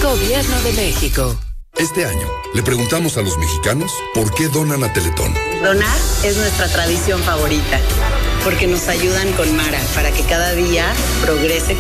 Gobierno de México. Este año le preguntamos a los mexicanos por qué donan a Teletón. Donar es nuestra tradición favorita, porque nos ayudan con Mara para que cada día progrese